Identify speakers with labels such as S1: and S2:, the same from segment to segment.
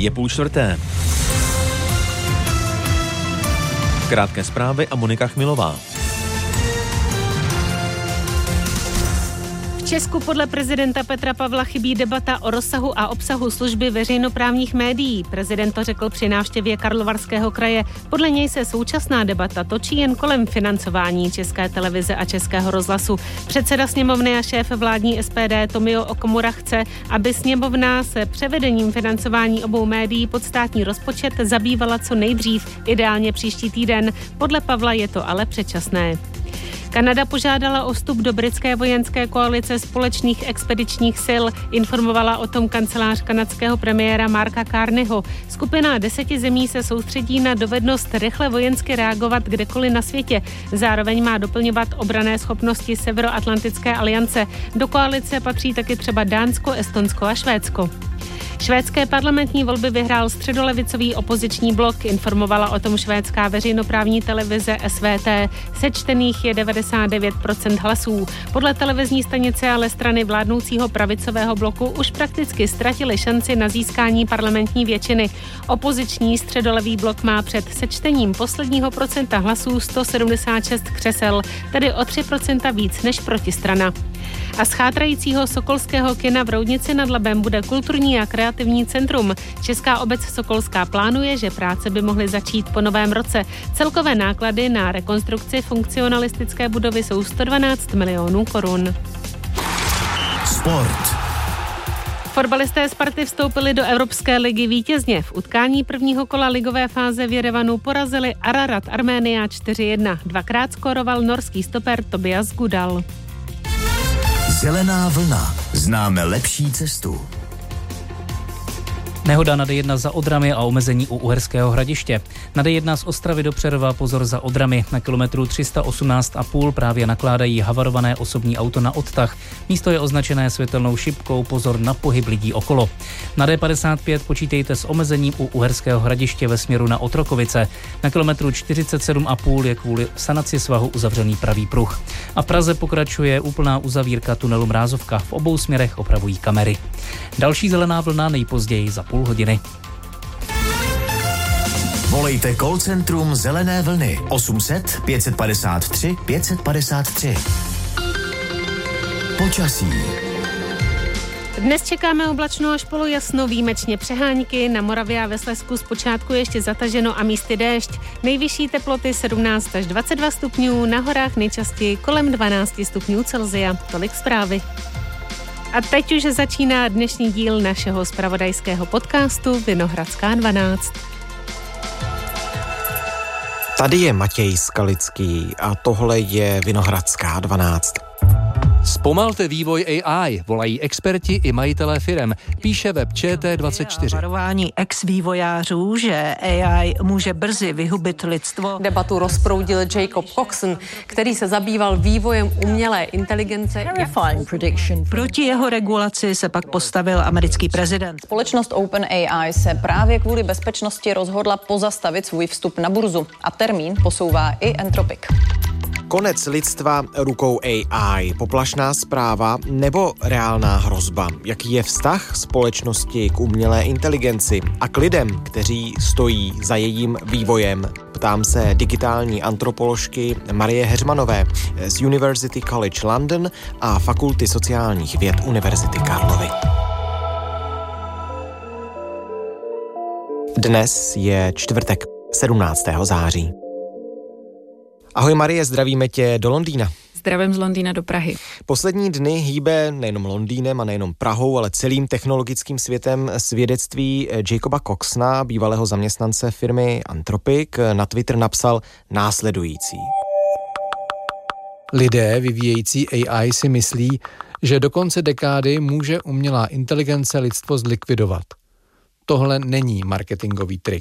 S1: Je 3:30. Krátké zprávy a Monika Chmilová.
S2: V Česku podle prezidenta Petra Pavla chybí debata o rozsahu a obsahu služby veřejnoprávních médií. Prezident to řekl při návštěvě Karlovarského kraje. Podle něj se současná debata točí jen kolem financování České televize a Českého rozhlasu. Předseda sněmovny a šéf vládní SPD Tomio Okamura chce, aby sněmovna se převedením financování obou médií pod státní rozpočet zabývala co nejdřív, ideálně příští týden. Podle Pavla je to ale předčasné. Kanada požádala o vstup do britské vojenské koalice společných expedičních sil, informovala o tom kancelář kanadského premiéra Marka Carneyho. Skupina 10 zemí se soustředí na dovednost rychle vojensky reagovat kdekoliv na světě. Zároveň má doplňovat obranné schopnosti Severoatlantické aliance. Do koalice patří taky třeba Dánsko, Estonsko a Švédsko. Švédské parlamentní volby vyhrál středolevicový opoziční blok, informovala o tom švédská veřejnoprávní televize SVT. Sečtených je 99% hlasů. Podle televizní stanice ale strany vládnoucího pravicového bloku už prakticky ztratily šanci na získání parlamentní většiny. Opoziční středolevý blok má před sečtením posledního procenta hlasů 176 křesel, tedy o 3% víc než protistrana. A z chátrajícího sokolského kina v Roudnici nad Labem bude kulturní a kreativní centrum. Česká obec Sokolská plánuje, že práce by mohly začít po novém roce. Celkové náklady na rekonstrukci funkcionalistické budovy jsou 112 milionů korun.
S3: Sport.
S2: Fotbalisté Sparty vstoupili do Evropské ligy vítězně. V utkání prvního kola ligové fáze v Jerevanu porazili Ararat Arménia 4-1. Dvakrát skóroval norský stoper Tobias Gudal.
S3: Zelená vlna. Známe lepší cestu.
S4: Nehoda na D1 za Odrami a omezení u Uherského Hradiště. Na D1 z Ostravy do Přerova pozor za Odrami. Na kilometru 318,5 právě nakládají havarované osobní auto na odtah. Místo je označené světelnou šipkou, pozor na pohyb lidí okolo. Na D55 počítejte s omezením u Uherského Hradiště ve směru na Otrokovice. Na kilometru 47,5 je kvůli sanaci svahu uzavřený pravý pruh. A v Praze pokračuje úplná uzavírka tunelu Mrázovka. V obou směrech opravují kamery. Další zelená vlna nejpozději za půl hodiny.
S3: Volejte call centrum Zelené vlny 800 553 553. Počasí.
S2: Dnes čekáme oblačno až polojasno, výjimečně přehánky, na Moravě a ve Slezsku zpočátku ještě zataženo a místy déšť. Nejvyšší teploty 17 až 22 stupňů, na horách nejčastěji kolem 12 stupňů Celsia. Tolik zprávy. A teď už začíná dnešní díl našeho zpravodajského podcastu Vinohradská 12.
S5: Tady je Matěj Skalický a tohle je Vinohradská 12.
S6: Zpomalte vývoj AI, volají experti i majitelé firem, píše web ČT24.
S7: Varování ex-vývojářů, že AI může brzy vyhubit lidstvo.
S8: Debatu rozproudil Jacob Coxon, který se zabýval vývojem umělé inteligence.
S7: Proti jeho regulaci se pak postavil americký prezident.
S8: Společnost OpenAI se právě kvůli bezpečnosti rozhodla pozastavit svůj vstup na burzu a termín posouvá i Anthropic.
S5: Konec lidstva rukou AI, poplašná zpráva nebo reálná hrozba? Jaký je vztah společnosti k umělé inteligenci a k lidem, kteří stojí za jejím vývojem? Ptám se digitální antropoložky Marie Heřmanové z University College London a Fakulty sociálních věd Univerzity Karlovy. Dnes je čtvrtek, 17. září. Ahoj Marie, zdravíme tě do Londýna.
S9: Zdravím z Londýna do Prahy.
S5: Poslední dny hýbe nejenom Londýnem a nejenom Prahou, ale celým technologickým světem svědectví Jacoba Coxona, bývalého zaměstnance firmy Anthropic. Na Twitter napsal následující.
S10: Lidé vyvíjející AI si myslí, že do konce dekády může umělá inteligence lidstvo zlikvidovat. Tohle není marketingový trik.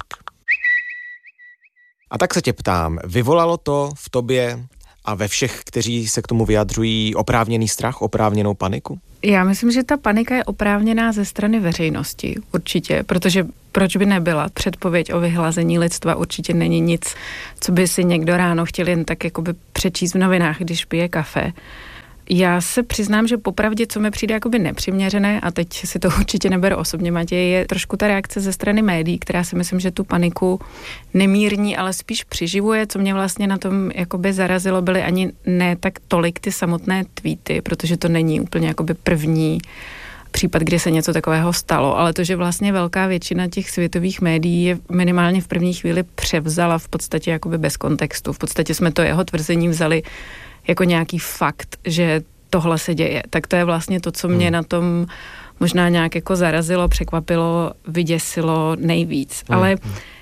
S5: A tak se tě ptám, vyvolalo to v tobě a ve všech, kteří se k tomu vyjadřují, oprávněný strach, oprávněnou paniku?
S9: Já myslím, že ta panika je oprávněná ze strany veřejnosti, určitě, protože proč by nebyla? Předpověď o vyhlazení lidstva určitě není nic, co by si někdo ráno chtěl jen tak jakoby přečíst v novinách, když pije kafe. Já se přiznám, že popravdě, co mi přijde jakoby nepřiměřené, a teď si to určitě neberu osobně, Matěj, je trošku ta reakce ze strany médií, která si myslím, že tu paniku nemírní, ale spíš přiživuje. Co mě vlastně na tom jakoby zarazilo, byly ani ne tak tolik ty samotné tweety, protože to není úplně jakoby první případ, kdy se něco takového stalo, ale to, že vlastně velká většina těch světových médií je minimálně v první chvíli převzala v podstatě jakoby bez kontextu. V podstatě jsme to jeho tvrzení vzali jako nějaký fakt, že tohle se děje. Tak to je vlastně to, co mě na tom možná nějak jako zarazilo, překvapilo, vyděsilo nejvíc. Ale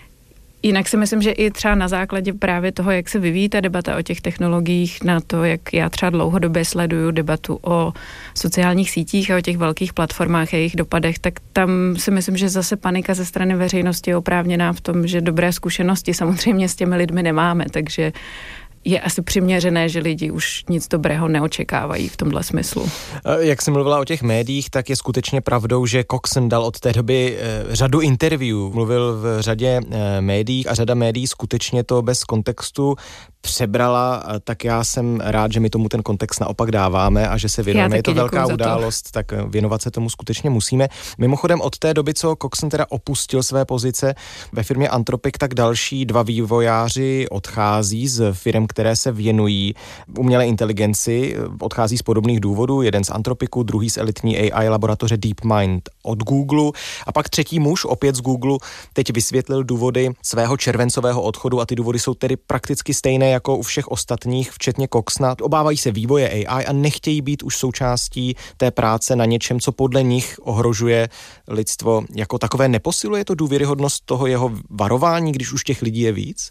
S9: jinak si myslím, že i třeba na základě právě toho, jak se vyvíjí ta debata o těch technologiích, na to, jak já třeba dlouhodobě sleduju debatu o sociálních sítích a o těch velkých platformách a jejich dopadech, tak tam si myslím, že zase panika ze strany veřejnosti je oprávněná v tom, že dobré zkušenosti samozřejmě s těmi lidmi nemáme, takže je asi přiměřené, že lidi už nic dobrého neočekávají v tomhle smyslu.
S5: Jak jsi mluvila o těch médiích, tak je skutečně pravdou, že Coxon dal od té doby řadu interview, mluvil v řadě médií a řada médií skutečně to bez kontextu přebrala, tak já jsem rád, že my tomu ten kontext naopak dáváme a že se věnujeme. Je to velká událost, tak věnovat se tomu skutečně musíme. Mimochodem od té doby, co Coxon teda opustil své pozice ve firmě Anthropic, tak další 2 vývojáři odchází z firm, které se věnují umělé inteligenci, odchází z podobných důvodů, jeden z Anthropicu, druhý z elitní AI laboratoře DeepMind od Google a pak třetí muž opět z Google teď vysvětlil důvody svého červencového odchodu a ty důvody jsou tedy prakticky stejné jako u všech ostatních, včetně Coxona. Obávají se vývoje AI a nechtějí být už součástí té práce na něčem, co podle nich ohrožuje lidstvo. Jako takové neposiluje to důvěryhodnost toho jeho varování, když už těch lidí je víc?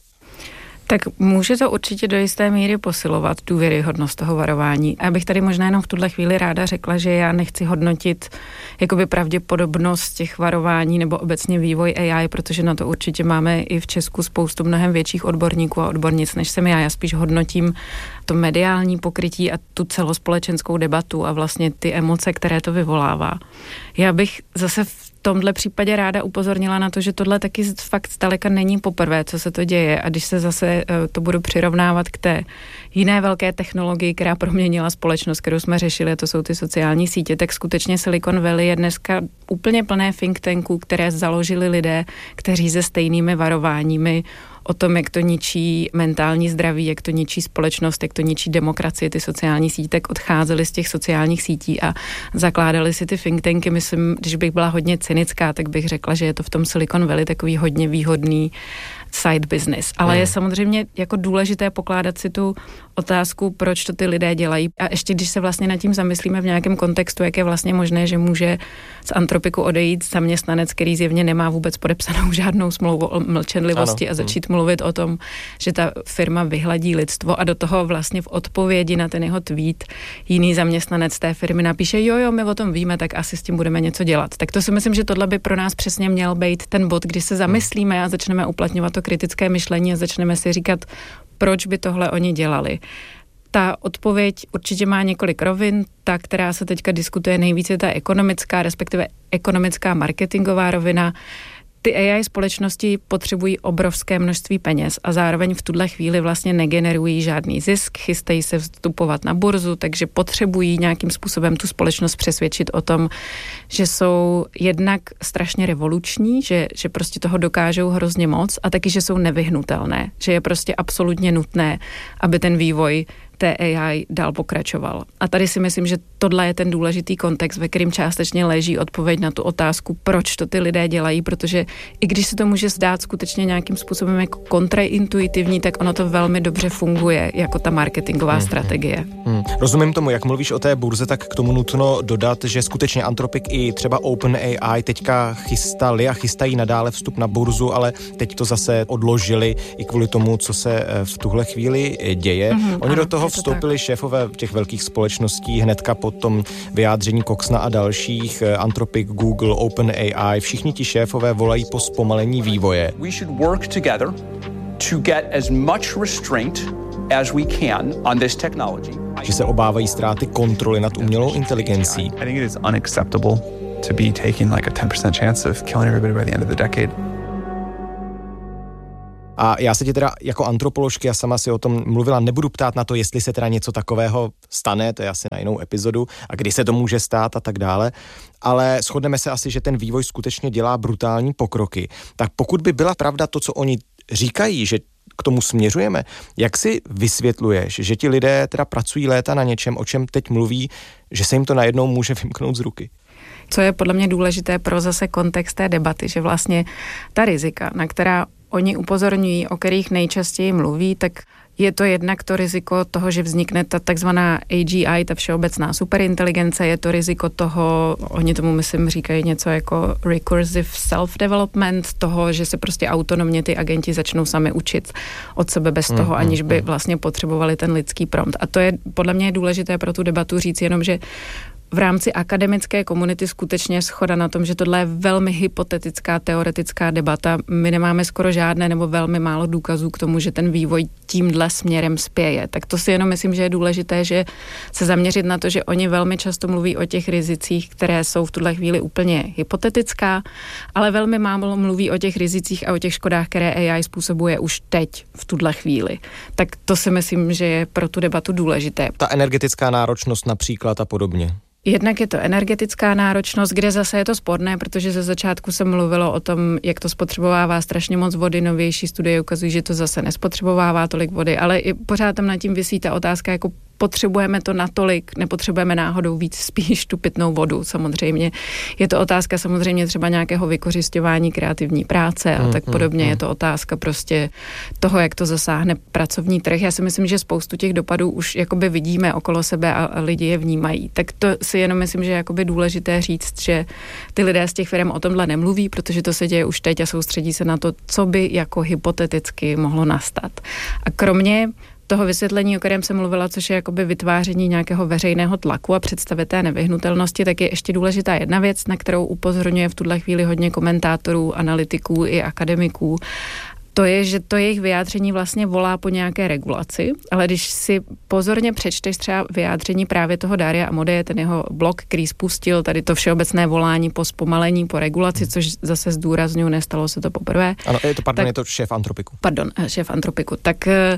S9: Tak může to určitě do jisté míry posilovat důvěryhodnost toho varování. A já bych tady možná jenom v tuhle chvíli ráda řekla, že já nechci hodnotit jakoby pravděpodobnost těch varování nebo obecně vývoj AI, protože na to určitě máme i v Česku spoustu mnohem větších odborníků a odbornic, než jsem já. Já spíš hodnotím to mediální pokrytí a tu celospolečenskou debatu a vlastně ty emoce, které to vyvolává. Já bych zase v tomhle případě ráda upozornila na to, že tohle taky fakt zdaleka není poprvé, co se to děje a když se zase to budu přirovnávat k té jiné velké technologii, která proměnila společnost, kterou jsme řešili, to jsou ty sociální sítě, tak skutečně Silicon Valley je dneska úplně plné think tanků, které založili lidé, kteří se stejnými varováními o tom, jak to ničí mentální zdraví, jak to ničí společnost, jak to ničí demokracii, ty sociální sítě, tak odcházeli z těch sociálních sítí a zakládali si ty think tanky. Myslím, když bych byla hodně cynická, tak bych řekla, že je to v tom Silicon Valley takový hodně výhodný side business. Ale je samozřejmě jako důležité pokládat si tu otázku, proč to ty lidé dělají. A ještě když se vlastně nad tím zamyslíme v nějakém kontextu, jak je vlastně možné, že může z Anthropicu odejít zaměstnanec, který zjevně nemá vůbec podepsanou žádnou smlouvu o mlčenlivosti a začít mluvit o tom, že ta firma vyhladí lidstvo a do toho vlastně v odpovědi na ten jeho tweet jiný zaměstnanec té firmy napíše, jo, my o tom víme, tak asi s tím budeme něco dělat. Tak to si myslím, že tohle by pro nás přesně měl být ten bod, kdy se zamyslíme a začneme uplatňovat to kritické myšlení a začneme si říkat, proč by tohle oni dělali. Ta odpověď určitě má několik rovin. Ta, která se teďka diskutuje nejvíce, je ta ekonomická, respektive ekonomická marketingová rovina. Ty AI společnosti potřebují obrovské množství peněz a zároveň v tuhle chvíli vlastně negenerují žádný zisk, chystají se vstupovat na burzu, takže potřebují nějakým způsobem tu společnost přesvědčit o tom, že jsou jednak strašně revoluční, že prostě toho dokážou hrozně moc a taky, že jsou nevyhnutelné, že je prostě absolutně nutné, aby ten vývoj té AI dál pokračoval. A tady si myslím, že tohle je ten důležitý kontext, ve kterým částečně leží odpověď na tu otázku, proč to ty lidé dělají, protože i když se to může zdát skutečně nějakým způsobem jako kontraintuitivní, tak ono to velmi dobře funguje jako ta marketingová strategie.
S5: Rozumím tomu, jak mluvíš o té burze, tak k tomu nutno dodat, že skutečně Anthropic i třeba OpenAI teďka chystali a chystají nadále vstup na burzu, ale teď to zase odložili i kvůli tomu, co se v tuhle chvíli děje. Oni do toho vstoupili šéfové těch velkých společností hnedka po tom vyjádření Coxona a dalších, Anthropic, Google, OpenAI, všichni ti šéfové volají po zpomalení vývoje.
S11: We should work together to get as much restraint as we can on this technology.
S5: Že se obávají ztráty kontroly nad umělou inteligencí.
S12: I think it is unacceptable to be taking like a 10% chance of killing everybody by the end of the decade.
S5: A já se tě teda jako antropoložky, a sama si o tom mluvila, nebudu ptát na to, jestli se teda něco takového stane, to je asi na jinou epizodu, a kdy se to může stát a tak dále, ale shodneme se asi, že ten vývoj skutečně dělá brutální pokroky. Tak pokud by byla pravda to, co oni říkají, že k tomu směřujeme, jak si vysvětluješ, že ti lidé teda pracují léta na něčem, o čem teď mluví, že se jim to najednou může vymknout z ruky?
S9: Co je podle mě důležité pro zase kontext té debaty, že vlastně ta rizika, na která oni upozorňují, o kterých nejčastěji mluví, tak je to jednak to riziko toho, že vznikne ta takzvaná AGI, ta všeobecná superinteligence, je to riziko toho, oni tomu myslím říkají něco jako recursive self-development, toho, že se prostě autonomně ty agenti začnou sami učit od sebe bez toho, aniž by vlastně potřebovali ten lidský prompt. A to je podle mě důležité pro tu debatu říct jenom, že v rámci akademické komunity skutečně shoda na tom, že tohle je velmi hypotetická, teoretická debata. My nemáme skoro žádné nebo velmi málo důkazů k tomu, že ten vývoj tímhle směrem spěje. Tak to si jenom myslím, že je důležité, že se zaměřit na to, že oni velmi často mluví o těch rizicích, které jsou v tuhle chvíli úplně hypotetická, ale velmi málo mluví o těch rizicích a o těch škodách, které AI způsobuje už teď, v tuhle chvíli. Tak to si myslím, že je pro tu debatu důležité.
S5: Ta energetická náročnost například a podobně.
S9: Jednak je to energetická náročnost, kde zase je to sporné, protože ze začátku se mluvilo o tom, jak to spotřebovává strašně moc vody, novější studie ukazují, že to zase nespotřebovává tolik vody, ale i pořád tam nad tím visí ta otázka, jako potřebujeme to natolik, nepotřebujeme náhodou víc spíš tu pitnou vodu samozřejmě. Je to otázka samozřejmě třeba nějakého vykořisťování kreativní práce a tak podobně. Je to otázka prostě toho, jak to zasáhne pracovní trh. Já si myslím, že spoustu těch dopadů už jakoby vidíme okolo sebe a lidi je vnímají. Tak to si jenom myslím, že je jakoby důležité říct, že ty lidé z těch firm o tomhle nemluví, protože to se děje už teď a soustředí se na to, co by jako hypoteticky mohlo nastat. A kromě toho vysvětlení, o kterém jsem mluvila, což je jakoby vytváření nějakého veřejného tlaku a představy té nevyhnutelnosti, tak je ještě důležitá jedna věc, na kterou upozorňuje v tuhle chvíli hodně komentátorů, analytiků i akademiků. To je, že to jejich vyjádření vlastně volá po nějaké regulaci, ale když si pozorně přečteš třeba vyjádření právě toho Daria Amodeje, ten jeho blog, který spustil tady to všeobecné volání po zpomalení, po regulaci, což zase zdůrazňuji, nestalo se to poprvé.
S5: Ano, je to šéf Antropiku.
S9: Šéf Antropiku. Tak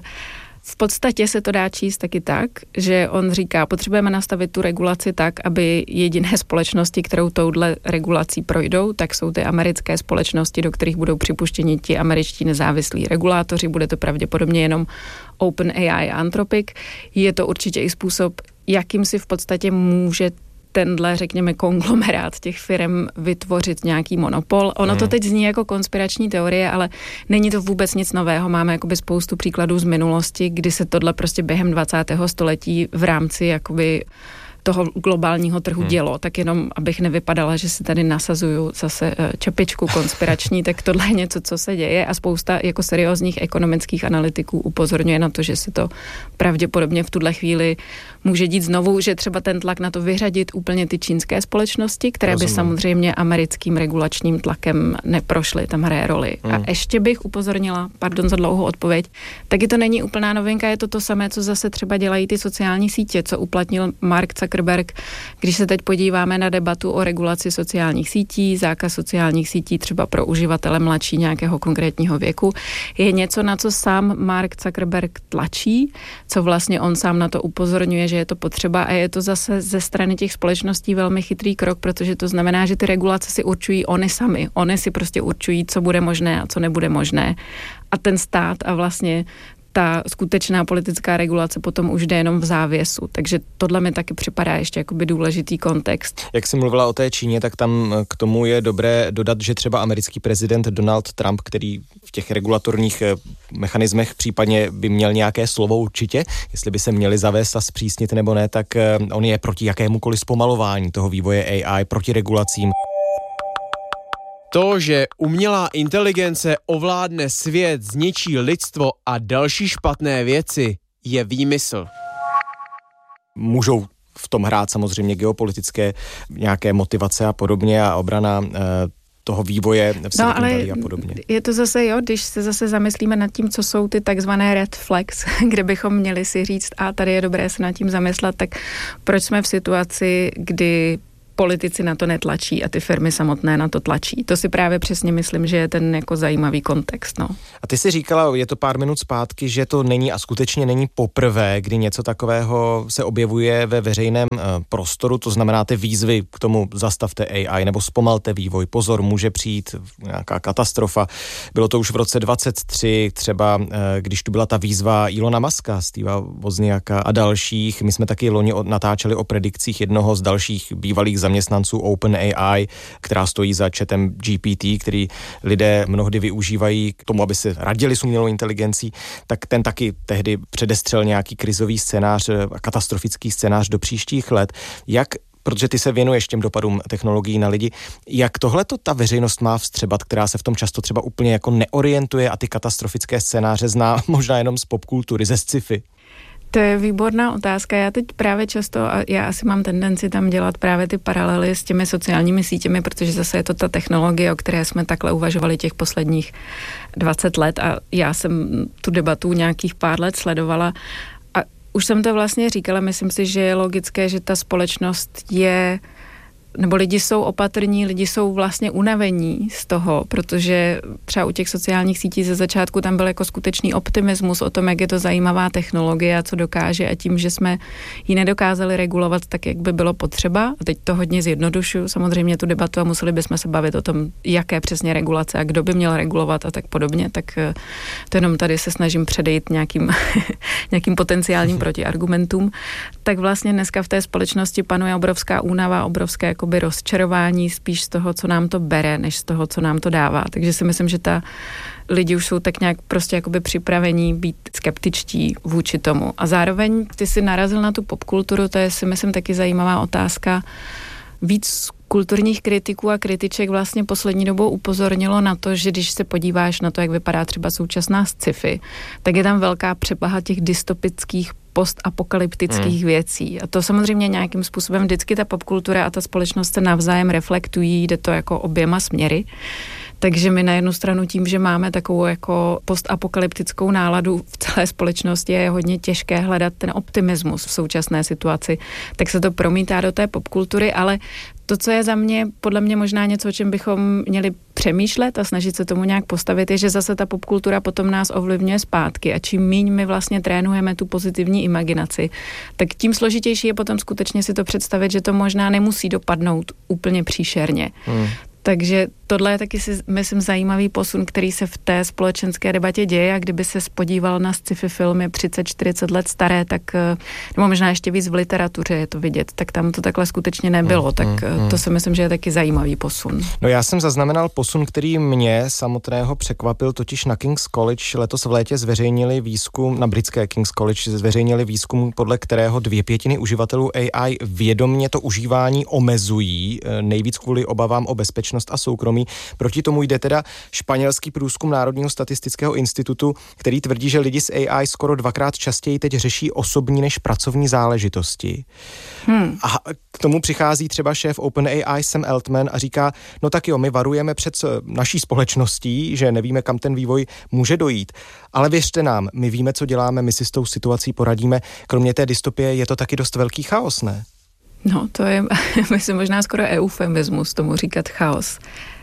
S9: v podstatě se to dá číst taky tak, že on říká, potřebujeme nastavit tu regulaci tak, aby jediné společnosti, kterou touhle regulací projdou, tak jsou ty americké společnosti, do kterých budou připuštěni ti američtí nezávislí regulátoři. Bude to pravděpodobně jenom OpenAI a Anthropic. Je to určitě i způsob, jakým si v podstatě může tenhle, řekněme, konglomerát těch firm vytvořit nějaký monopol. Ono to teď zní jako konspirační teorie, ale není to vůbec nic nového. Máme jakoby spoustu příkladů z minulosti, kdy se tohle prostě během 20. století v rámci jakoby toho globálního trhu dělo, tak jenom abych nevypadala, že si tady nasazuju zase čepičku konspirační, tak tohle je něco, co se děje a spousta jako seriózních ekonomických analytiků upozorňuje na to, že se to pravděpodobně v tuhle chvíli může dít znovu, že třeba ten tlak na to vyřadit úplně ty čínské společnosti, které by samozřejmě americkým regulačním tlakem neprošly, tam hraje roli. A ještě bych upozornila, pardon za dlouhou odpověď, taky to není úplná novinka, je to samé, co zase třeba dělají ty sociální sítě, co uplatnil Mark Zuckerberg, když se teď podíváme na debatu o regulaci sociálních sítí, zákaz sociálních sítí třeba pro uživatele mladší nějakého konkrétního věku, je něco, na co sám Mark Zuckerberg tlačí, co vlastně on sám na to upozorňuje, že je to potřeba a je to zase ze strany těch společností velmi chytrý krok, protože to znamená, že ty regulace si určují oni sami. Oni si prostě určují, co bude možné a co nebude možné. A ten stát a vlastně ta skutečná politická regulace potom už jde jenom v závěsu. Takže tohle mi taky připadá ještě jakoby důležitý kontext.
S5: Jak jsi mluvila o té Číně, tak tam k tomu je dobré dodat, že třeba americký prezident Donald Trump, který v těch regulatorních mechanismech případně by měl nějaké slovo určitě, jestli by se měli zavést a zpřísnit nebo ne, tak on je proti jakémukoliv zpomalování toho vývoje AI, proti regulacím.
S13: To, že umělá inteligence ovládne svět, zničí lidstvo a další špatné věci, je výmysl.
S5: Můžou v tom hrát samozřejmě geopolitické nějaké motivace a podobně a obrana toho vývoje v Silicon Valley a podobně.
S9: Je to zase, když se zase zamyslíme nad tím, co jsou ty takzvané red flags, kde bychom měli si říct, a tady je dobré se nad tím zamyslet, tak proč jsme v situaci, kdy politici na to netlačí a ty firmy samotné na to tlačí. To si právě přesně myslím, že je ten jako zajímavý kontext. No.
S5: A ty jsi říkala, je to pár minut zpátky, že to není a skutečně není poprvé, kdy něco takového se objevuje ve veřejném prostoru, to znamená ty výzvy k tomu zastavte AI nebo zpomalte vývoj, pozor, může přijít nějaká katastrofa. Bylo to už v roce 2023, třeba když tu byla ta výzva Elona Muska, Steva Wozniaka a dalších. My jsme taky loni natáčeli o predikcích jednoho z dalších bývalých zaměstnanců OpenAI, která stojí za chatem GPT, který lidé mnohdy využívají k tomu, aby se radili s umělou inteligencí, tak ten taky tehdy předestřel nějaký krizový scénář, katastrofický scénář do příštích let. Protože ty se věnuješ těm dopadům technologií na lidi, jak tohleto ta veřejnost má vstřebat, která se v tom často třeba úplně jako neorientuje a ty katastrofické scénáře zná možná jenom z popkultury, ze sci-fi?
S9: To je výborná otázka. Já teď právě často, a já asi mám tendenci tam dělat právě ty paralely s těmi sociálními sítěmi, protože zase je to ta technologie, o které jsme takhle uvažovali těch posledních 20 let a já jsem tu debatu nějakých pár let sledovala. Už jsem to vlastně říkala, myslím si, že je logické, že ta společnost je, nebo lidi jsou opatrní, lidi jsou vlastně unavení z toho, protože třeba u těch sociálních sítí ze začátku tam byl jako skutečný optimismus o tom, jak je to zajímavá technologie a co dokáže a tím, že jsme ji nedokázali regulovat tak, jak by bylo potřeba. A teď to hodně zjednodušuju, samozřejmě tu debatu a museli bychom se bavit o tom, jaké přesně regulace a kdo by měl regulovat a tak podobně, tak to jenom tady se snažím předejít nějakým potenciálním protiargumentům. Tak vlastně dneska v té společnosti panuje obrovská únava, obrovské jakoby rozčarování spíš z toho, co nám to bere, než z toho, co nám to dává. Takže si myslím, že lidi už jsou tak nějak prostě jakoby připravení být skeptičtí vůči tomu. A zároveň ty si narazil na tu popkulturu, to je si myslím taky zajímavá otázka. Víc kulturních kritiků a kritiček vlastně poslední dobou upozornilo na to, že když se podíváš na to, jak vypadá třeba současná sci-fi, tak je tam velká převaha těch dystopických postapokalyptických věcí. A to samozřejmě nějakým způsobem vždycky ta popkultura a ta společnost se navzájem reflektují, jde to jako oběma směry. Takže my na jednu stranu tím, že máme takovou jako postapokalyptickou náladu v celé společnosti, je hodně těžké hledat ten optimismus v současné situaci, tak se to promítá do té popkultury, ale to, co je za mě, podle mě možná něco, o čem bychom měli přemýšlet a snažit se tomu nějak postavit, je, že zase ta popkultura potom nás ovlivňuje zpátky a čím míň my vlastně trénujeme tu pozitivní imaginaci, tak tím složitější je potom skutečně si to představit, že to možná nemusí dopadnout úplně příšerně. Takže tohle je taky, myslím, zajímavý posun, který se v té společenské debatě děje a kdyby se podíval na sci-fi filmy 30-40 let staré, tak, nebo možná ještě víc v literatuře je to vidět, tak tam to takhle skutečně nebylo, tak to si myslím, že je taky zajímavý posun.
S5: No já jsem zaznamenal posun, který mě samotného překvapil, totiž na King's College letos v létě zveřejnili výzkum, na britské King's College zveřejnili výzkum, podle kterého 2/5 uživatelů AI vědomě to užívání omezují, nejvíc kvůli obavám o bezpečnost a soukromí. Proti tomu jde teda španělský průzkum Národního statistického institutu, který tvrdí, že lidi s AI skoro 2krát častěji teď řeší osobní než pracovní záležitosti. A k tomu přichází třeba šéf OpenAI Sam Altman a říká, no tak jo, my varujeme před naší společností, že nevíme, kam ten vývoj může dojít. Ale věřte nám, my víme, co děláme, my si s tou situací poradíme. Kromě té dystopie je to taky dost velký chaos, ne?
S9: No, to je, myslím, možná skoro eufemismus tomu říkat chaos.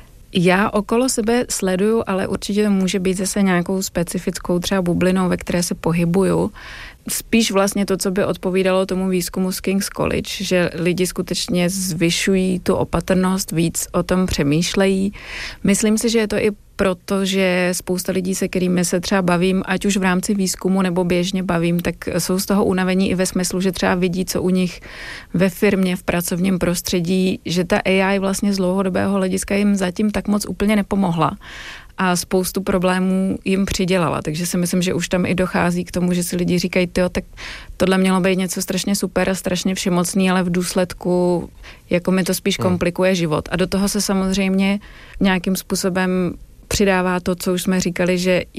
S9: Já okolo sebe sleduju, ale určitě to může být zase nějakou specifickou třeba bublinou, ve které se pohybuju. Spíš vlastně to, co by odpovídalo tomu výzkumu z King's College, že lidi skutečně zvyšují tu opatrnost, víc o tom přemýšlejí. Myslím si, že je to i proto, že spousta lidí, se kterými se třeba bavím, ať už v rámci výzkumu nebo běžně bavím, tak jsou z toho unavení i ve smyslu, že třeba vidí, co u nich ve firmě, v pracovním prostředí, že ta AI vlastně z dlouhodobého hlediska jim zatím tak moc úplně nepomohla a spoustu problémů jim přidělala. Takže si myslím, že už tam i dochází k tomu, že si lidi říkají, tak tohle mělo být něco strašně super a strašně všemocný, ale v důsledku jako mi to spíš komplikuje život. A do toho se samozřejmě nějakým způsobem přidává to, co už jsme říkali, že je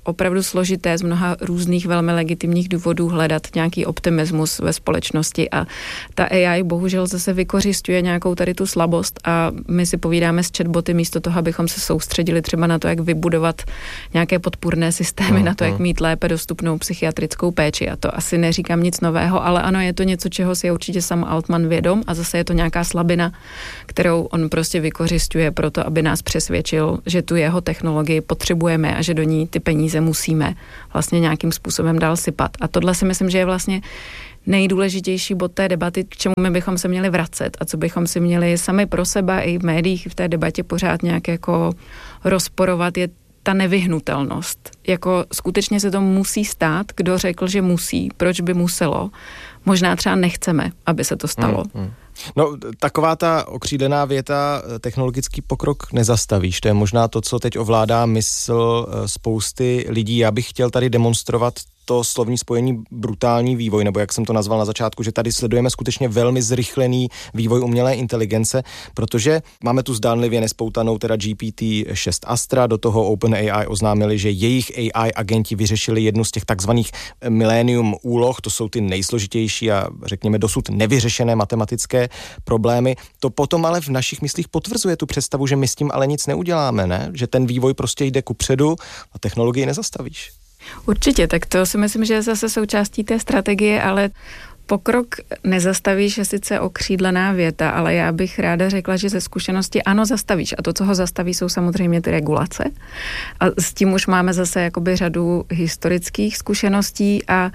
S9: opravdu složité z mnoha různých velmi legitimních důvodů hledat nějaký optimismus ve společnosti a ta AI bohužel zase vykořisťuje nějakou tady tu slabost a my si povídáme s chatboty místo toho, abychom se soustředili třeba na to, jak vybudovat nějaké podpůrné systémy, na to, jak mít lépe dostupnou psychiatrickou péči. A to asi neříkám nic nového, ale ano, je to něco, čeho si je určitě Sam Altman vědom a zase je to nějaká slabina, kterou on prostě vykořisťuje proto, aby nás přesvědčil, že tu jeho technologii potřebujeme a že do ní ty peníze musíme vlastně nějakým způsobem dál sypat. A tohle si myslím, že je vlastně nejdůležitější bod té debaty, k čemu my bychom se měli vracet a co bychom si měli sami pro sebe i v médiích v té debatě pořád nějak jako rozporovat, je ta nevyhnutelnost. Jako skutečně se to musí stát, kdo řekl, že musí, proč by muselo. Možná třeba nechceme, aby se to stalo.
S5: No, taková ta okřídlená věta, technologický pokrok nezastavíš. To je možná to, co teď ovládá mysl spousty lidí. Já bych chtěl tady demonstrovat to slovní spojení brutální vývoj, nebo jak jsem to nazval na začátku, že tady sledujeme skutečně velmi zrychlený vývoj umělé inteligence, protože máme tu zdánlivě nespoutanou teda GPT-6 Astra, do toho OpenAI oznámili, že jejich AI agenti vyřešili jednu z těch takzvaných milénium úloh, to jsou ty nejsložitější a řekněme dosud nevyřešené matematické problémy. To potom ale v našich myslích potvrzuje tu představu, že my s tím ale nic neuděláme, ne? Že ten vývoj prostě jde kupředu a technologii nezastavíš.
S9: Určitě, tak to si myslím, že je zase součástí té strategie, ale pokrok nezastavíš je sice okřídlená věta, ale já bych ráda řekla, že ze zkušenosti ano zastavíš a to, co ho zastaví, jsou samozřejmě ty regulace a s tím už máme zase jakoby řadu historických zkušeností a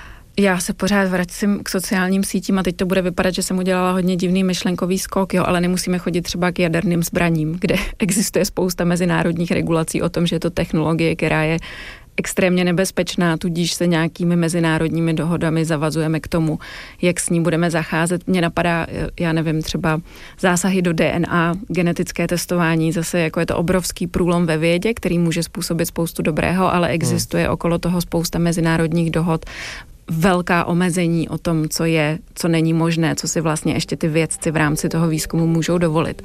S9: já se pořád vracím k sociálním sítím a teď to bude vypadat, že jsem udělala hodně divný myšlenkový skok, jo, ale nemusíme chodit třeba k jaderným zbraním, kde existuje spousta mezinárodních regulací o tom, že je to technologie, která je extrémně nebezpečná, tudíž se nějakými mezinárodními dohodami zavazujeme k tomu, jak s ní budeme zacházet. Mně napadá, já nevím, třeba zásahy do DNA, genetické testování, zase jako je to obrovský průlom ve vědě, který může způsobit spoustu dobrého, ale existuje okolo toho spousta mezinárodních dohod, velká omezení o tom, co je, co není možné, co si vlastně ještě ty vědci v rámci toho výzkumu můžou dovolit.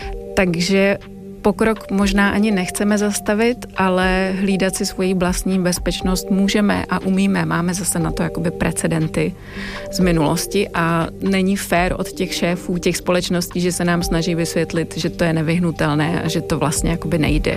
S9: Takže pokrok možná ani nechceme zastavit, ale hlídat si svoji vlastní bezpečnost můžeme a umíme. Máme zase na to jakoby precedenty z minulosti a není fér od těch šéfů, těch společností, že se nám snaží vysvětlit, že to je nevyhnutelné a že to vlastně jakoby nejde.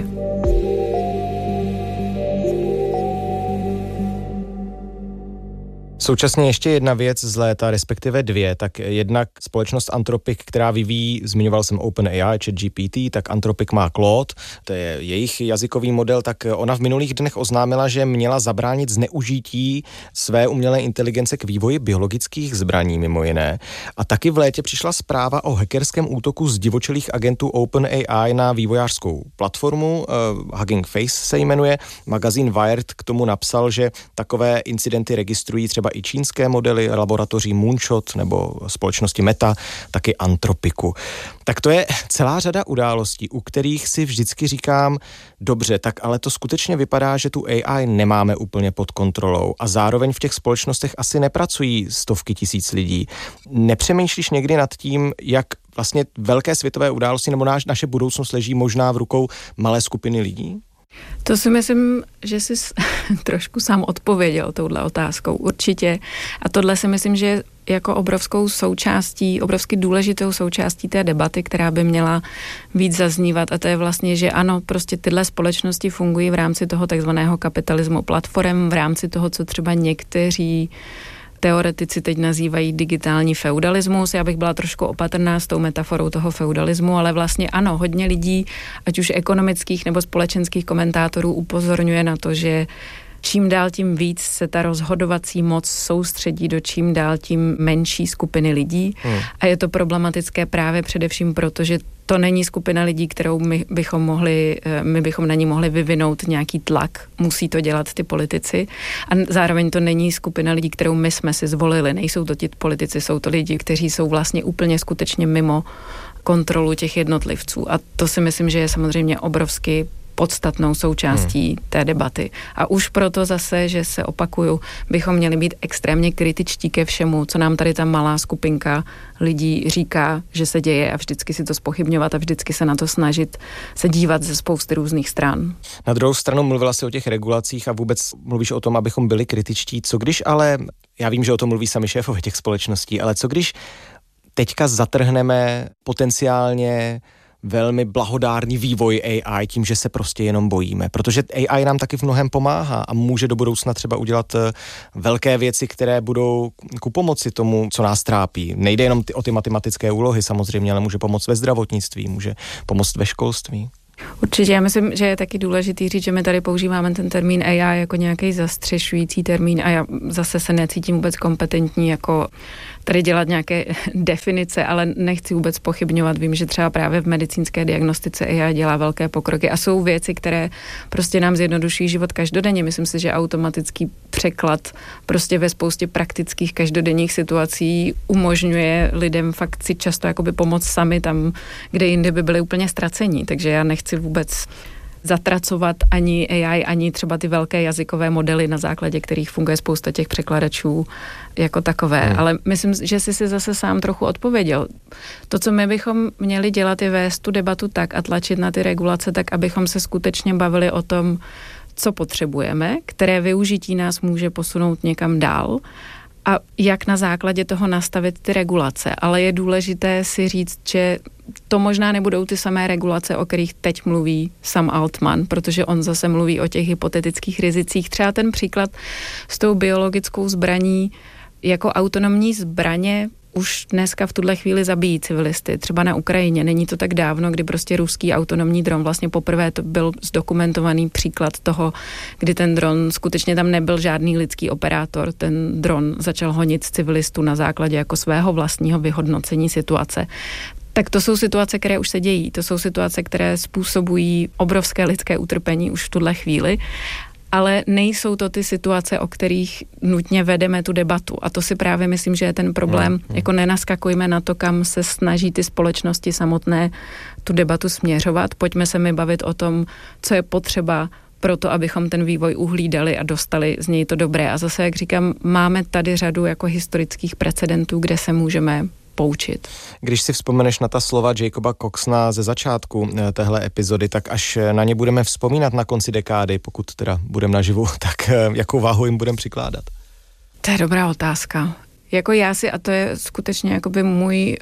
S5: Současně ještě jedna věc z léta, respektive dvě, tak jednak společnost Anthropic, která vyvíjí, zmiňoval jsem OpenAI, ChatGPT, tak Anthropic má Claude, to je jejich jazykový model, tak ona v minulých dnech oznámila, že měla zabránit zneužití své umělé inteligence k vývoji biologických zbraní mimo jiné. A taky v létě přišla zpráva o hackerském útoku zdivočelých agentů OpenAI na vývojářskou platformu, Hugging Face se jmenuje. Magazín Wired k tomu napsal, že takové incidenty registrují třeba i čínské modely laboratoří Moonshot nebo společnosti Meta, taky Anthropicu. Tak to je celá řada událostí, u kterých si vždycky říkám, dobře, tak ale to skutečně vypadá, že tu AI nemáme úplně pod kontrolou a zároveň v těch společnostech asi nepracují stovky tisíc lidí. Nepřemýšlíš někdy nad tím, jak vlastně velké světové události nebo naše budoucnost leží možná v rukou malé skupiny lidí?
S9: To si myslím, že jsi trošku sám odpověděl touhle otázkou, určitě. A tohle si myslím, že je jako obrovsky důležitou součástí té debaty, která by měla víc zaznívat. A to je vlastně, že ano, prostě tyhle společnosti fungují v rámci toho takzvaného kapitalismu platform, v rámci toho, co třeba někteří teoretici teď nazývají digitální feudalismus. Já bych byla trošku opatrná s tou metaforou toho feudalismu, ale vlastně ano, hodně lidí, ať už ekonomických nebo společenských komentátorů upozorňuje na to, že čím dál tím víc se ta rozhodovací moc soustředí do čím dál tím menší skupiny lidí. A je to problematické právě především proto, že to není skupina lidí, kterou my bychom na ní mohli vyvinout nějaký tlak. Musí to dělat ty politici. A zároveň to není skupina lidí, kterou my jsme si zvolili. Nejsou to ti politici, jsou to lidi, kteří jsou vlastně úplně skutečně mimo kontrolu těch jednotlivců. A to si myslím, že je samozřejmě obrovsky podstatnou součástí té debaty. A už proto zase, že se opakuju, bychom měli být extrémně kritičtí ke všemu, co nám tady ta malá skupinka lidí říká, že se děje a vždycky si to zpochybňovat a vždycky se na to snažit se dívat ze spousty různých stran.
S5: Na druhou stranu mluvila si o těch regulacích a vůbec mluvíš o tom, abychom byli kritičtí. Co když ale, já vím, že o tom mluví sami šéfové těch společností, ale co když teďka zatrhneme potenciálně velmi blahodárný vývoj AI tím, že se prostě jenom bojíme, protože AI nám taky v mnohem pomáhá a může do budoucna třeba udělat velké věci, které budou ku pomoci tomu, co nás trápí. Nejde jenom o ty matematické úlohy samozřejmě, ale může pomoct ve zdravotnictví, může pomoct ve školství.
S9: Určitě, já myslím, že je taky důležitý říct, že my tady používáme ten termín AI jako nějaký zastřešující termín a já zase se necítím vůbec kompetentní jako tady dělat nějaké definice, ale nechci vůbec pochybňovat. Vím, že třeba právě v medicínské diagnostice AI dělá velké pokroky a jsou věci, které prostě nám zjednodušují život každodenně. Myslím si, že automatický překlad prostě ve spoustě praktických každodenních situací umožňuje lidem fakt si často jakoby pomoct sami tam, kde jinde by byli úplně ztracení. Takže já nechci vůbec zatracovat ani AI, ani třeba ty velké jazykové modely, na základě kterých funguje spousta těch překladačů jako takové. Ale myslím, že jsi si zase sám trochu odpověděl. To, co my bychom měli dělat, je vést tu debatu tak a tlačit na ty regulace tak, abychom se skutečně bavili o tom, co potřebujeme, které využití nás může posunout někam dál a jak na základě toho nastavit ty regulace. Ale je důležité si říct, že to možná nebudou ty samé regulace, o kterých teď mluví Sam Altman, protože on zase mluví o těch hypotetických rizicích. Třeba ten příklad s tou biologickou zbraní, jako autonomní zbraně už dneska v tuhle chvíli zabíjí civilisty. Třeba na Ukrajině. Není to tak dávno, kdy prostě ruský autonomní dron, vlastně poprvé to byl zdokumentovaný příklad toho, kdy ten dron, skutečně tam nebyl žádný lidský operátor, ten dron začal honit civilistů na základě jako svého vlastního vyhodnocení situace. Tak to jsou situace, které už se dějí. To jsou situace, které způsobují obrovské lidské utrpení už v tuhle chvíli. Ale nejsou to ty situace, o kterých nutně vedeme tu debatu. A to si právě myslím, že je ten problém. Jako nenaskakujme na to, kam se snaží ty společnosti samotné tu debatu směřovat. Pojďme se mi bavit o tom, co je potřeba pro to, abychom ten vývoj uhlídali a dostali z něj to dobré. A zase, jak říkám, máme tady řadu jako historických precedentů, kde se můžeme poučit.
S5: Když si vzpomeneš na ta slova Jacoba Coxna ze začátku téhle epizody, tak až na ně budeme vzpomínat na konci dekády, pokud teda budeme naživu, tak jakou váhu jim budeme přikládat?
S9: To je dobrá otázka. Jako já si, a to je skutečně jakoby můj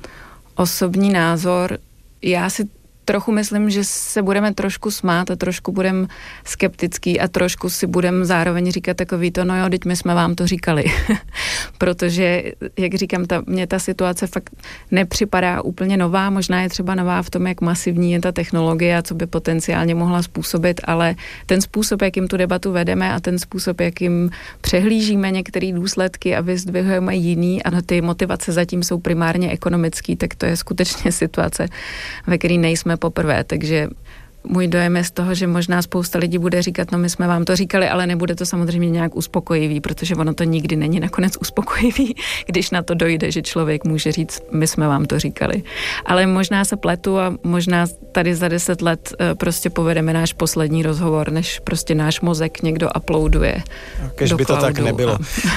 S9: osobní názor, já si trochu myslím, že se budeme trošku smát a trošku budeme skeptický a trošku si budeme zároveň říkat takový to, no jo, teď my jsme vám to říkali. Protože, jak říkám, mně ta situace fakt nepřipadá úplně nová, možná je třeba nová v tom, jak masivní je ta technologie a co by potenciálně mohla způsobit, ale ten způsob, jakým tu debatu vedeme a ten způsob, jakým přehlížíme některé důsledky a vyzdvihujeme jiný a ty motivace zatím jsou primárně ekonomický, tak to je skutečně situace, ve které nejsme poprvé, takže můj dojem je z toho, že možná spousta lidí bude říkat, no my jsme vám to říkali, ale nebude to samozřejmě nějak uspokojivý, protože ono to nikdy není nakonec uspokojivý, když na to dojde, že člověk může říct, my jsme vám to říkali. Ale možná se pletu a možná tady za 10 let prostě povedeme náš poslední rozhovor, než prostě náš mozek někdo uploaduje.
S5: Kež by to tak nebylo.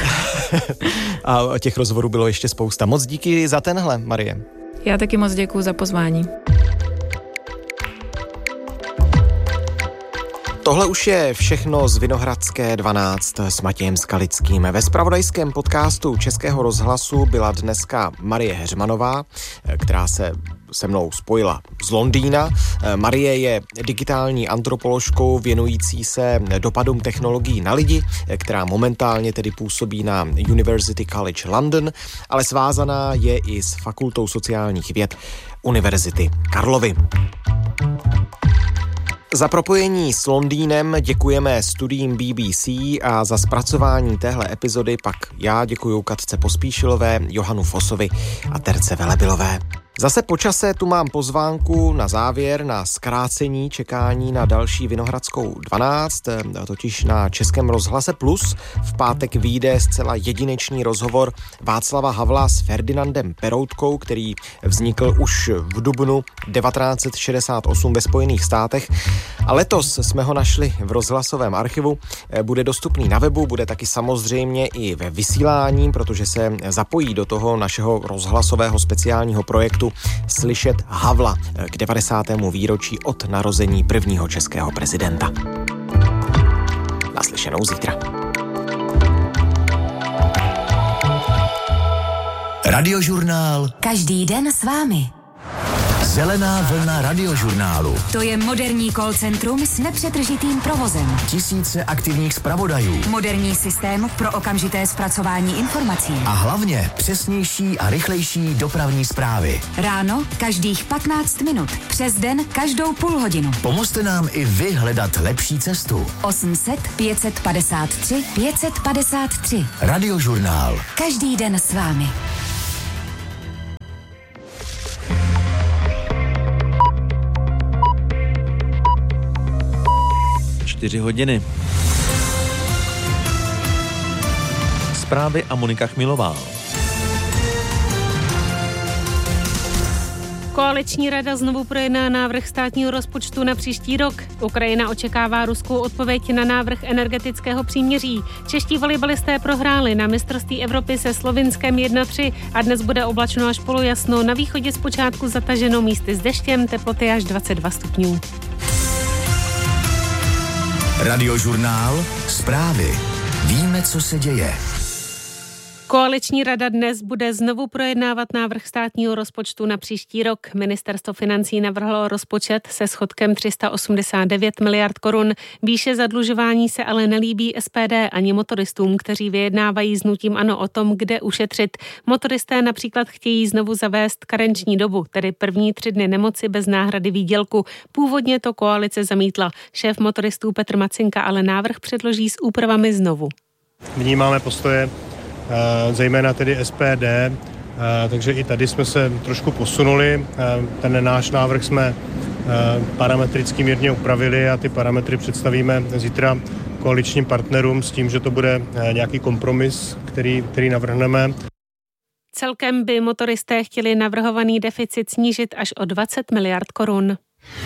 S5: A těch rozhovorů bylo ještě spousta. Moc díky za tenhle, Marie.
S9: Já taky moc děkuju za pozvání.
S5: Tohle už je všechno z Vinohradské 12 s Matějem Skalickým. Ve zpravodajském podcastu Českého rozhlasu byla dneska Marie Heřmanová, která se mnou spojila z Londýna. Marie je digitální antropoložkou věnující se dopadům technologií na lidi, která momentálně tedy působí na University College London, ale svázaná je i s Fakultou sociálních věd Univerzity Karlovy. Za propojení s Londýnem děkujeme studiím BBC a za zpracování téhle epizody pak já děkuju Katce Pospíšilové, Johanu Fosovi a Terce Velebilové. Zase po čase tu mám pozvánku na závěr na zkrácení čekání na další Vinohradskou 12, totiž na Českém rozhlase Plus. V pátek vyjde zcela jedinečný rozhovor Václava Havla s Ferdinandem Peroutkou, který vznikl už v dubnu 1968 ve Spojených státech. A letos jsme ho našli v rozhlasovém archivu. Bude dostupný na webu, bude taky samozřejmě i ve vysílání, protože se zapojí do toho našeho rozhlasového speciálního projektu Slyšet Havla k 90. výročí od narození prvního českého prezidenta. Naslyšenou zítra.
S3: Radiožurnál.
S14: Každý den s vámi.
S3: Zelená vlna radiožurnálu.
S14: To je moderní call centrum s nepřetržitým provozem.
S3: Tisíce aktivních zpravodajů.
S14: Moderní systém pro okamžité zpracování informací.
S3: A hlavně přesnější a rychlejší dopravní zprávy.
S14: Ráno každých 15 minut. Přes den každou půl hodinu.
S3: Pomozte nám i vy hledat lepší cestu.
S14: 800 553 553.
S3: Radiožurnál.
S14: Každý den s vámi.
S1: 4 hodiny. Zprávy a Monika Chmilová.
S2: Koaliční rada znovu projedná návrh státního rozpočtu na příští rok. Ukrajina očekává ruskou odpověď na návrh energetického příměří. Čeští volejbalisté prohráli na mistrovství Evropy se Slovinskem 1-3 a dnes bude oblačno až polojasno. Na východě zpočátku zataženo místy s deštěm, teploty až 22 stupňů.
S3: Radiožurnál. Zprávy. Víme, co se děje.
S2: Koaliční rada dnes bude znovu projednávat návrh státního rozpočtu na příští rok. Ministerstvo financí navrhlo rozpočet se schodkem 389 miliard korun. Výše zadlužování se ale nelíbí SPD ani motoristům, kteří vyjednávají s hnutím ANO o tom, kde ušetřit. Motoristé například chtějí znovu zavést karenční dobu, tedy první 3 dny nemoci bez náhrady výdělku. Původně to koalice zamítla. Šéf motoristů Petr Macinka ale návrh předloží s úpravami znovu.
S15: Vnímáme postoje zejména tedy SPD, takže i tady jsme se trošku posunuli. Ten náš návrh jsme parametricky mírně upravili a ty parametry představíme zítra koaličním partnerům s tím, že to bude nějaký kompromis, který navrhneme.
S2: Celkem by motoristé chtěli navrhovaný deficit snížit až o 20 miliard korun.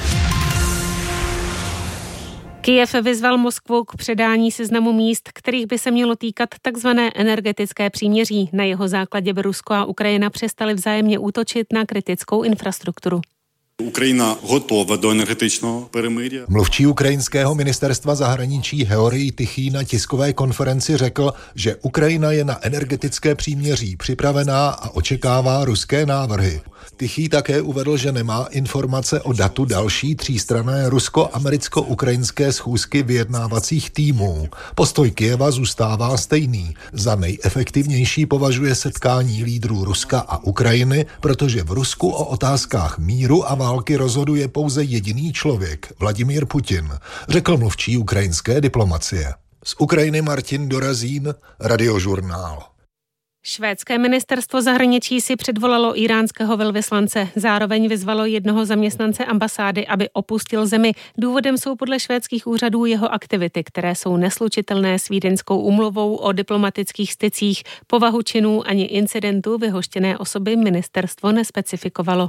S2: Kyjev vyzval Moskvu k předání seznamu míst, kterých by se mělo týkat takzvané energetické příměří. Na jeho základě by Rusko a Ukrajina přestaly vzájemně útočit na kritickou infrastrukturu.
S16: Ukrajina готова до енергетичного перемир'я.
S17: Mluvčí ukrajinského ministerstva zahraničí Georgij Tichý na tiskové konferenci řekl, že Ukrajina je na energetické příměří připravená a očekává ruské návrhy. Tichý také uvedl, že nemá informace o datu další třístranné rusko-americko-ukrajinské schůzky vyjednávacích týmů. Postoj Kyjeva zůstává stejný. Za nejefektivnější považuje setkání lídrů Ruska a Ukrajiny, protože v Rusku o otázkách míru a války rozhoduje pouze jediný člověk, Vladimír Putin, řekl mluvčí ukrajinské diplomacie. Z Ukrajiny Martin Dorazín, Radiožurnál.
S2: Švédské ministerstvo zahraničí si předvolalo iránského velvyslance. Zároveň vyzvalo jednoho zaměstnance ambasády, aby opustil zemi. Důvodem jsou podle švédských úřadů jeho aktivity, které jsou neslučitelné s Vídeňskou úmluvou o diplomatických stycích. Povahu činů ani incidentu vyhoštěné osoby ministerstvo nespecifikovalo.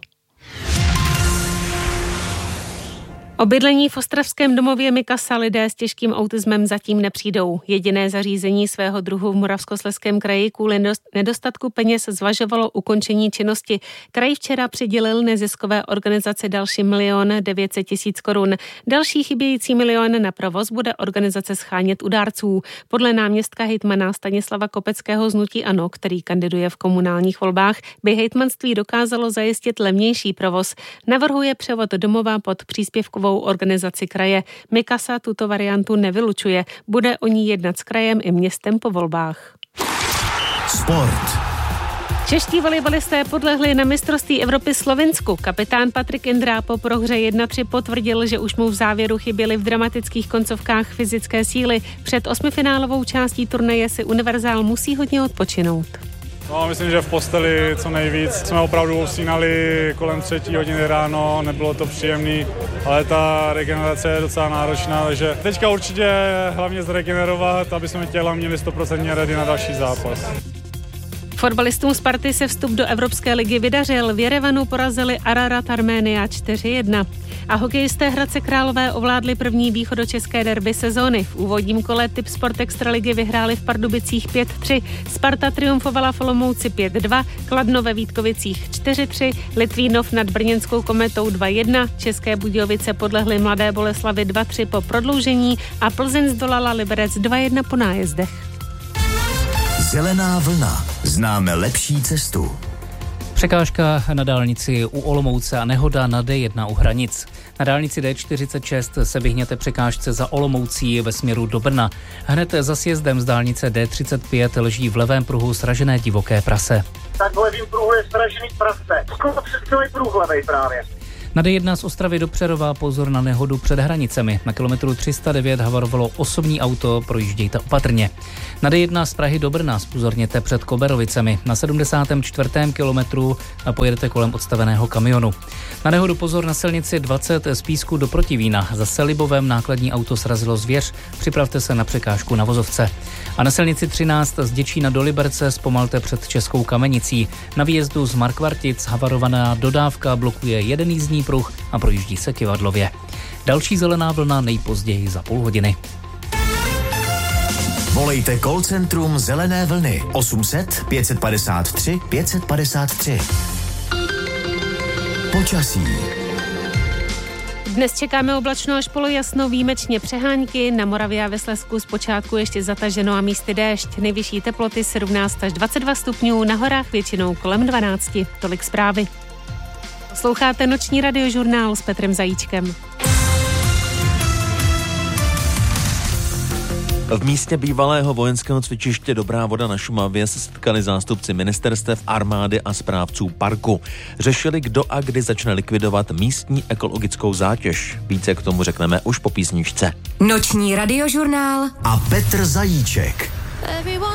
S2: O bydlení v ostravském domově Mikasa lidé s těžkým autismem zatím nepřijdou. Jediné zařízení svého druhu v Moravskoslezském kraji kvůli nedostatku peněz zvažovalo ukončení činnosti. Kraj včera přidělil neziskové organizaci další 1 900 000 korun. Další chybějící 1 000 000 na provoz bude organizace schánět u dárců. Podle náměstka hejtmana Stanislava Kopeckého z hnutí ANO, který kandiduje v komunálních volbách, by hejtmanství dokázalo zajistit levnější provoz. Navrhuje převod domova pod příspěvkovou organizaci kraje. Mikasa tuto variantu nevylučuje. Bude o ní jednat s krajem i městem po volbách.
S3: Sport.
S2: Čeští volejbalisté podlehli na mistrovství Evropy Slovinsku. Kapitán Patrik Indra po prohře 1-3 potvrdil, že už mu v závěru chyběly v dramatických koncovkách fyzické síly. Před 8finálovou částí turnaje si univerzál musí hodně odpočinout.
S18: No, myslím, že v posteli co nejvíc. Jsme opravdu usínali kolem 3 hodiny ráno, nebylo to příjemný, ale ta regenerace je docela náročná, takže teďka určitě hlavně zregenerovat, aby jsme těla měli 100% ready na další zápas.
S2: Fotbalistům Sparty se vstup do Evropské ligy vydařil. V Jerevanu porazili Ararat Arménia 4-1. A hokejisté Hradce Králové ovládli první východočeské derby sezóny. V úvodním kole Tipsport Extraligy vyhráli v Pardubicích 5-3. Sparta triumfovala v Olomouci 5-2, Kladno ve Vítkovicích 4-3, Litvínov nad Brněnskou Kometou 2-1, České Budějovice podlehly Mladé Boleslavi 2-3 po prodloužení a Plzeň zdolala Liberec 2-1 po nájezdech.
S3: Zelená vlna. Známe lepší cestu.
S4: Překážka na dálnici u Olomouce a nehoda na D1 u Hranic. Na dálnici D46 se vyhněte překážce za Olomoucí ve směru do Brna. Hned za sjezdem z dálnice D35 leží v levém pruhu sražené divoké prase.
S19: Tak v levém pruhu je sražený prase. Skoro přes celý pruh levej právě.
S4: Na D1 z Ostravy do Přerova pozor na nehodu před Hranicemi. Na kilometru 309 havarovalo osobní auto, projíždějte opatrně. Na D1 z Prahy do Brna zpozorněte před Koberovicemi. Na 74. kilometru pojedete kolem odstaveného kamionu. Na nehodu pozor na silnici 20 z Písku do Protivína. Za Selibovem nákladní auto srazilo zvěř, připravte se na překážku na vozovce. A na silnici 13 z Děčína do Liberce zpomalte před Českou Kamenicí. Na výjezdu z Markvartic havarovaná dodávka blokuje jeden jízdní pruh a projíždí se kyvadlově. Další zelená vlna nejpozději za půl hodiny.
S3: Volejte call centrum Zelené vlny 800 553 553. Počasí.
S2: Dnes čekáme oblačno až polojasno, výjimečně přehánky, na Moravě a ve Slezsku zpočátku ještě zataženo a místy déšť. Nejvyšší teploty 17 až 22 stupňů, na horách většinou kolem 12. Tolik zprávy. Posloucháte noční radiožurnál s Petrem Zajíčkem.
S1: V místě bývalého vojenského cvičiště Dobrá voda na Šumavě se setkali zástupci ministerstev, armády a správců parku. Řešili, kdo a kdy začne likvidovat místní ekologickou zátěž. Více k tomu řekneme už po písničce.
S14: Noční radiožurnál
S3: a Petr Zajíček.